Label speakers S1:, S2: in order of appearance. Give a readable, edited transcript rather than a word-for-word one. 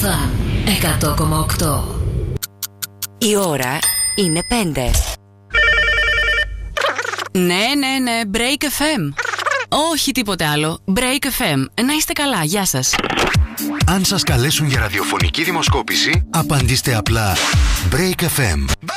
S1: Αλφα 100,8.
S2: Η ώρα είναι 5.
S3: Ναι, Break FM. Όχι τίποτε άλλο. Break FM. Να είστε καλά, γεια σας.
S4: Αν σας καλέσουν για ραδιοφωνική δημοσκόπηση, απαντήστε απλά Break FM.